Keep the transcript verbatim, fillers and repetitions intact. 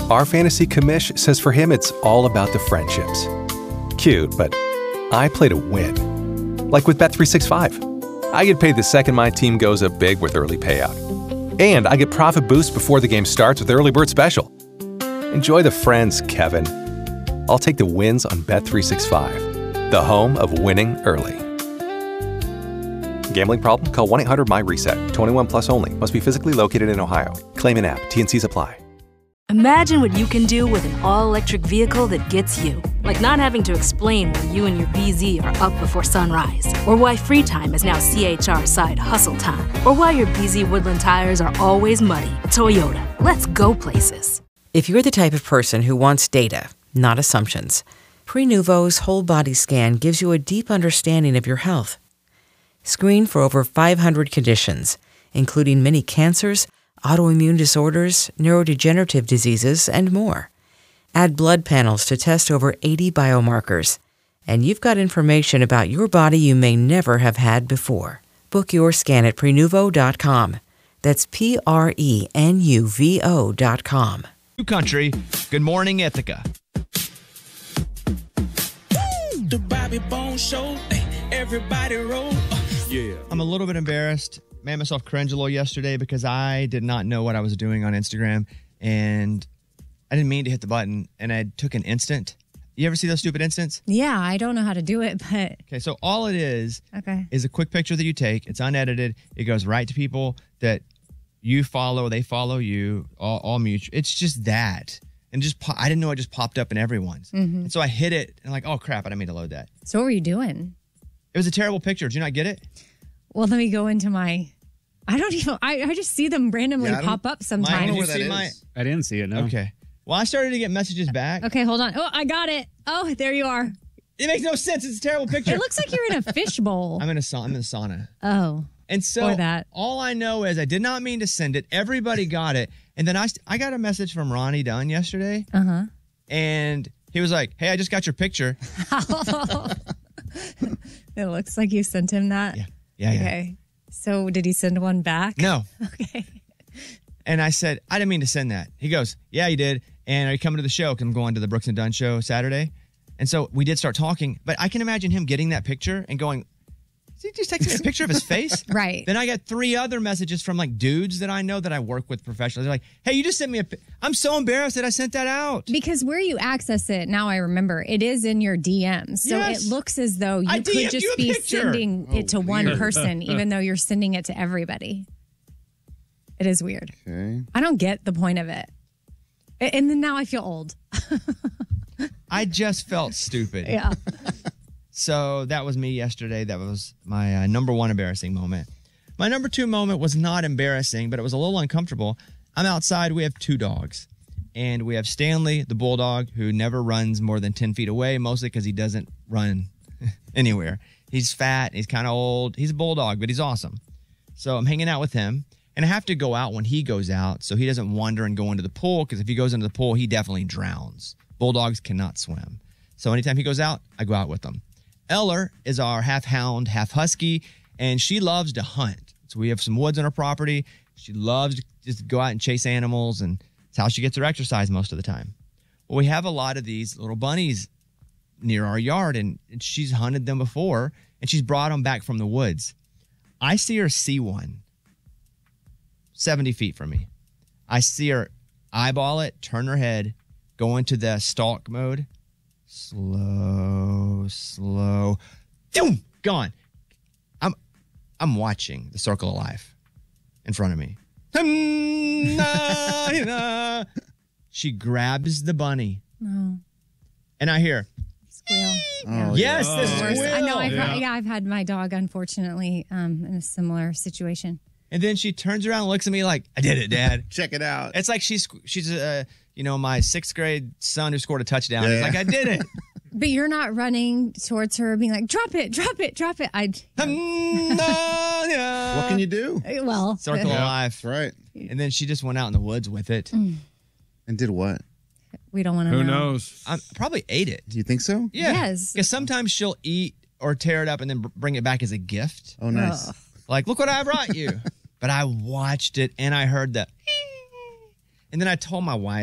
Our fantasy commish says for him it's all about the friendships. Cute, but I play to win. Like with Bet three sixty-five. I get paid the second my team goes up big with early payout. And I get profit boost before the game starts with Early Bird Special. Enjoy the friends, Kevin. I'll take the wins on Bet three sixty-five, the home of winning early. Gambling problem? Call one eight hundred M Y reset. twenty-one plus only. Must be physically located in Ohio. Claim an app. T N Cs apply. Imagine what you can do with an all-electric vehicle that gets you. Like not having to explain why you and your B Z are up before sunrise. Or why free time is now C H R side hustle time. Or why your B Z Woodland tires are always muddy. Toyota. Let's go places. If you're the type of person who wants data, not assumptions, Prenuvo's whole body scan gives you a deep understanding of your health. Screen for over five hundred conditions, including many cancers, autoimmune disorders, neurodegenerative diseases, and more. Add blood panels to test over eighty biomarkers. And you've got information about your body you may never have had before. Book your scan at Prenuvo dot com. That's P R E N U V O dot com. New country. Good morning, Ithaca. The Bobby Bones Show. Everybody roll. Yeah. I'm a little bit embarrassed. Made myself cringe a little yesterday because I did not know what I was doing on Instagram, and I didn't mean to hit the button, and I took an instant. You ever see those stupid instants? Yeah, I don't know how to do it, but... Okay, so all it is okay. is a quick picture that you take. It's unedited. It goes right to people that you follow, they follow you, all, all mutual. It's just that. And just po- I didn't know it just popped up in everyone's. Mm-hmm. And so I hit it, and I'm like, oh, crap, I didn't mean to load that. So what were you doing? It was a terrible picture. Did you not get it? Well, let me go into my... I don't even... I, I just see them randomly Yeah, pop up Mine, sometimes. did you see my- I didn't see it, no. Okay. Well, I started to get messages back. Okay, hold on. Oh, I got it. Oh, there you are. It makes no sense. It's a terrible picture. It looks like you're in a fishbowl. I'm in a sa- I'm in a sauna. Oh. And so Or that. all I know is I did not mean to send it. Everybody got it. And then I, st- I got a message from Ronnie Dunn yesterday. Uh-huh. And he was like, hey, I just got your picture. It looks like you sent him that? Yeah. Yeah, yeah. Okay. So did he send one back? No. Okay. And I said, I didn't mean to send that. He goes, yeah, you did. And are you coming to the show? Because I'm going to the Brooks and Dunn show Saturday. And so we did start talking. But I can imagine him getting that picture and going, is he just texting me a picture of his face? Right. Then I got three other messages from like dudes that I know that I work with professionally. They're like, hey, you just sent me a pi- I'm so embarrassed that I sent that out. Because where you access it, now I remember, it is in your D Ms. So Yes. it looks as though you I could D M'd just you a be picture. sending Oh, it to one weird. person, even though you're sending it to everybody. It is weird. Okay. I don't get the point of it. A- And then now I feel old. I just felt stupid. Yeah. So that was me yesterday. That was my uh, number one embarrassing moment. My number two moment was not embarrassing, but it was a little uncomfortable. I'm outside. We have two dogs. And we have Stanley, the bulldog, who never runs more than ten feet away, mostly because he doesn't run anywhere. He's fat. He's kind of old. He's a bulldog, but he's awesome. So I'm hanging out with him. And I have to go out when he goes out so he doesn't wander and go into the pool, because if he goes into the pool, he definitely drowns. Bulldogs cannot swim. So anytime he goes out, I go out with him. Eller is our half hound, half husky, and she loves to hunt. So we have some woods on our property. She loves to just go out and chase animals, and it's how she gets her exercise most of the time. Well, we have a lot of these little bunnies near our yard, and she's hunted them before, and she's brought them back from the woods. I see her see one seventy feet from me. I see her eyeball it, turn her head, go into the stalk mode. Slow, slow. Boom! Gone. I'm I'm watching the circle of life in front of me. She grabs the bunny. No. And I hear, Squeal. Oh, yes, yeah. the Worse. squeal. I know. I've Yeah. had, yeah, I've had my dog, unfortunately, um, in a similar situation. And then she turns around and looks at me like, I did it, Dad. Check it out. It's like she's, she's uh, you know, my sixth grade son who scored a touchdown. It's Yeah. like, I did it. But you're not running towards her being like, drop it, drop it, drop it. I What can you do? well, Circle of life. That's right. And then she just went out in the woods with it. Mm. And did what? we don't want to know. Who knows? I probably ate it. Do you think so? Yeah. Yes. Because sometimes she'll eat or tear it up and then br- bring it back as a gift. Oh, nice. Ugh. Like, look what I brought you. But I watched it and I heard the, and then I told my wife,